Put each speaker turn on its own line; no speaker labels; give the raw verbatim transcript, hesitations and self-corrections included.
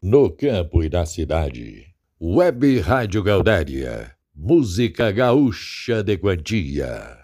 No campo e na cidade. Web Rádio Gaudéria. Música gaúcha de quantia.